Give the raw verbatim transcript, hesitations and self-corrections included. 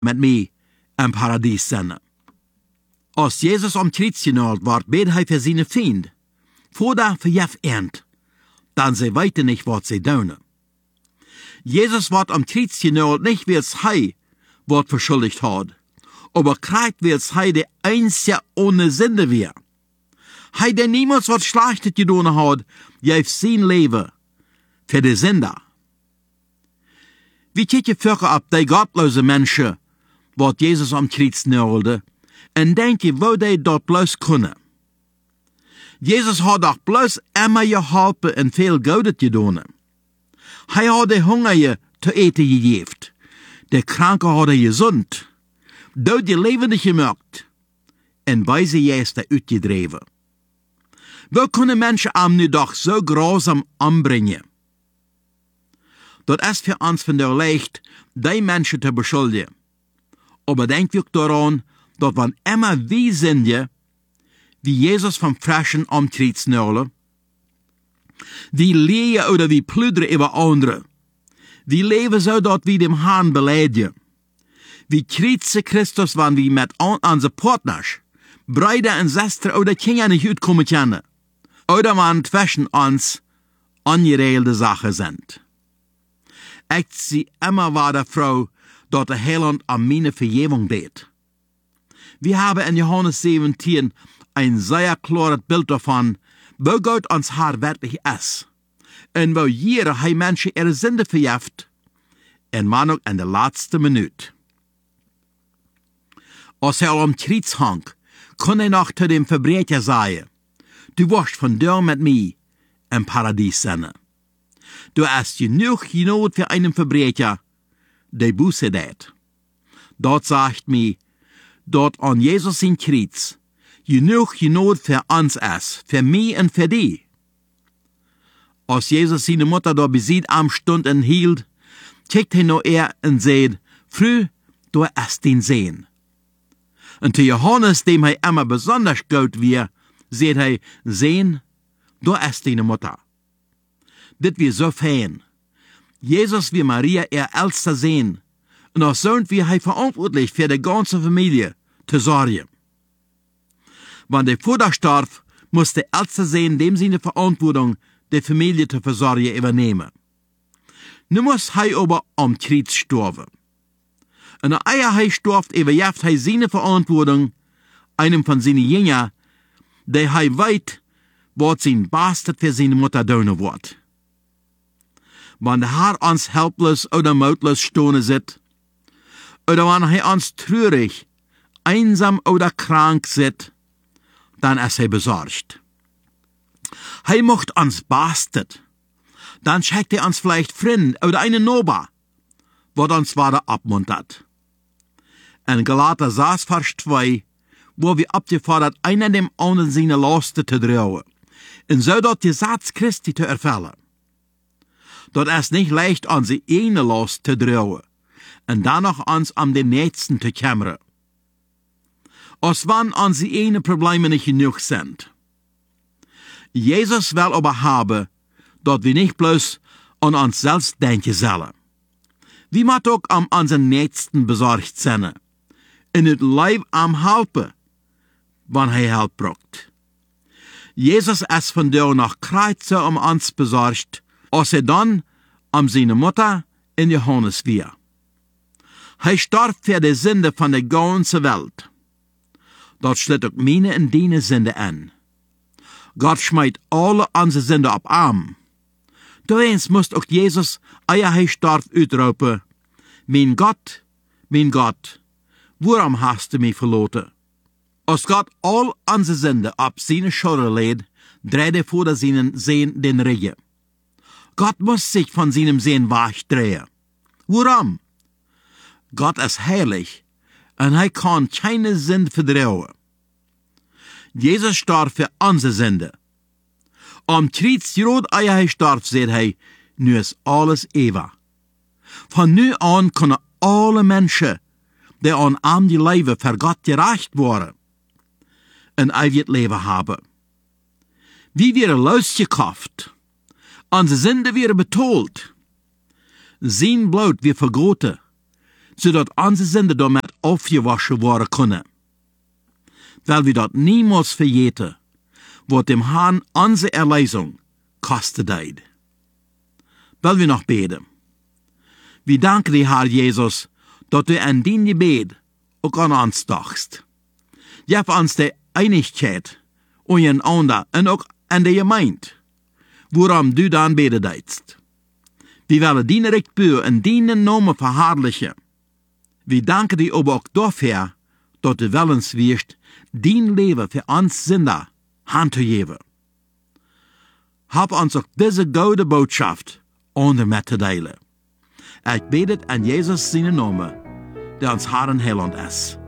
met mij in paradies zijn. Als Jezus om kruis genageld wordt, beet hij voor zijn vriend. Voordat verjef eind, dan ze weten niet wat ze doen. Jezus wordt om kruis genageld nicht, weil hij wordt verschuldigd had, aber krijgt weil hij de einzige ohne Sünde weer. Hij der niemals wat Schlechtes gedaan had, geeft zijn leven für de Sünde. Wie kijken völker op die gottloze mensen, wat Jezus om kruis nageldde, en denken wo die dat bloos kunnen. Jezus had doch bloos immer geholpen en veel Gutes gedaan. Hij had de Hungerige te eten gegeven, de Kranke had hij gezond, dood je levendig gemaakt, en bij ze juist uitgedreven. Wo kunnen mensen am nu doch zo grausam anbrengen? Dat is voor ons vandaag leicht, die mensen te beschuldigen. Aber denk ook daran, dat wann immer wie sind je, wie Jesus vom Frischen am Kreuz nagelen, wie leeën oder wie plüderen über andere, wie leven zo dat wie dem Herrn beleiden, wie kreuzen Christus wann wie met onze partners, Brüder en Schwestern oder Kinder nicht uitkommen können, oder wann zwischen uns ungeregelte Sachen sind. Ich zie immer wieder Frau, dat der Heiland an meine Vergebung bet. Wir haben in Johannes zeventien ein sehr klares Bild davon, wo Gott uns Herr wirklich ist. Und wo jeder hij Menschen ihre Sünde verjeft, en man ook in der letzten Minute. Als er am Kreuz hang, kon hij noch zu dem Verbrecher sagen, du wirst von dir mit mir im Paradies sein. Du hast genug Not für einen Verbrecher, der Buße tät. Dort sagt mir, dort an Jesus in Kreuz, genug Not für uns ist, für mich und für dich. Als Jesus seine Mutter da besieht am Stund und hielt, kijkt hij naar er en zei, Frau, du hast den Sehen. Und zu Johannes, dem hij immer besonders gut wir, sagt hij, Sehen, du hast deine Mutter. Dit wie so fein. Jesus wie Maria ihr älster Sehen, und als Sohn wie hij verantwortlich für die ganze Familie zu sorgen. Wenn der Vater starb, muss der älteste Sehen dem seine Verantwortung, die Familie zu versorgen, übernehmen. Nu muss hij aber am Kreuz sterben. Und ehe hij stirbt, überjeft hij seine Verantwortung einem von seinen Jüngern, der hij weet, wat zijn Bastard für seine Mutter doen wird. Wenn der Herr uns helpless oder mutlos stehen sieht, oder wenn er uns traurig, einsam oder krank sieht, dann ist er besorgt. Er macht uns Bastard. Dann schickt er uns vielleicht Freund oder einen Noba, was uns weiter abmuntert. In Galater sechs, Vers zwei, wo wir abgefordert, einer dem anderen seine Lasten zu trauen, und so dort die Satz Christi zu erfüllen. Dort ist nicht leicht, unsere eine Last zu trauen, und dann noch uns an den Nächsten zu kümmern. Als wann unsere eine Probleme nicht genug sind. Jesus will aber haben, dat wir nicht bloß an uns selbst denken sollen. Wir müssen auch an unseren Nächsten besorgt sein, in het Leib am helpen, wann er Hilfe braucht. Jesus ist von dir nach Kreuz um uns besorgt, als er dann um seine Mutter in Johannes wir. Er starb für die Sünde von der ganzen Welt. Dort schlitt auch meine und deine Sünde an. Gott schmeißt alle unsere Sünde ab Arm. Du eens musst auch Jesus, ehe hij starb, uitroepen, Mein Gott, mein Gott, warum hast du mich verloren? Als Gott all unsere Sünde ab seine Schulter lädt, dreht er vor seinen Sehen den Rücken. Gott muss sich von seinem Sehen wegdrehen. Warum? Gott ist heilig und er kann keine Sünde verdrehen. Jesus starb für unsere Sünde. Am Kreuz, rot ehe er starb, sagt er, nu ist alles ewig. Von nu an können alle Menschen, die an ihm die Leben für Gott gerecht waren, ein ewiges Leben haben. Wie wir losgekauft, unsere Sünde wir betont, sein Blut wir vergoten, zodat onze zinden damit aufgewaschen worden kunnen. Weil wir dat niemals vergeten, wat dem Herrn onze Erlösung kostet deed. Weil wir noch beten. Wir danken dir, Herr Jesus, dat du an dein Gebet auch an uns dachst. Gib uns die Einigkeit untereinander und auch an der Gemeinde, woran du dann beten deidst. Wir wollen deine Rechtbühr in deinen Namen verherrlichen. Wir danken dir aber auch dafür, dass du willens wirst, dein Leben für uns Sünder handzugeben. Hab uns auch diese gute Botschaft onder mit zu teilen. Ich bete an Jesus seinen Namen, der uns Herr und Heiland ist.